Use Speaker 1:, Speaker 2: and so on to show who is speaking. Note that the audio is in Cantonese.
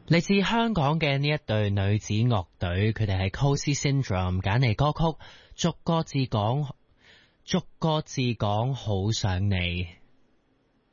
Speaker 1: 嚟自香港嘅呢一隊女子樂隊，佢哋係 Cozy Syndrome 揀嚟歌曲，逐個字講好想你。